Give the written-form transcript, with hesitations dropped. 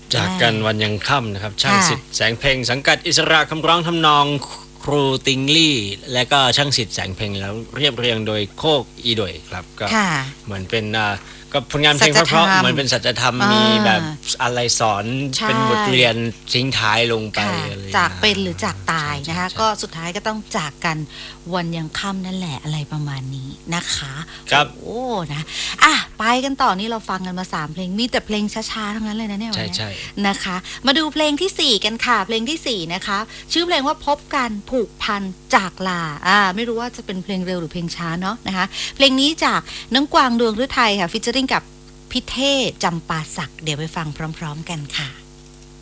จากกันวันยังค่ำนะครับช่างสิทธิ์แสงเพ็งสังกัดอิสระคำร้องทำนองครูติงลี่และก็ช่างสิทธิ์แสงเพ็งแล้วเรียบเรียงโดยโคกอีโดยครับก็เหมือนเป็นก็ผลงานเพลงเพราะๆเหมือนเป็นสัจธรรมมีแบบอะไรสอนเป็นบทเรียนทิ้งท้ายลงไปจากเป็นหรือจากตายนะคะก็สุดท้ายก็ต้องจากกันวันยังค่ำนั่นแหละอะไรประมาณนี้นะคะครับโอ้นะไปกันต่อนี่เราฟังกันมา3เพลงมีแต่เพลงช้าๆทั้งนั้นเลยนะเนี่ยวันนี้นะคะมาดูเพลงที่4กันค่ะเพลงที่4นะคะชื่อเพลงว่าพบกันผูกพันจากลาไม่รู้ว่าจะเป็นเพลงเร็วหรือเพลงช้าเนาะนะคะเพลงนี้จากน้องกวางดวงฤทัยค่ะฟีเจอริ่งกับพี่เท่จำปาศักดิ์เดี๋ยวไปฟังพร้อมๆกันค่ะ